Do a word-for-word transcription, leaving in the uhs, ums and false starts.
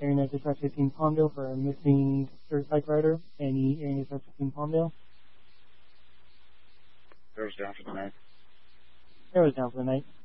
Area Dispatch fifteen Palmdale for a missing third bike rider. Any Area Dispatch fifteen Palmdale? Arrow's down for the night. Arrow's down for the night.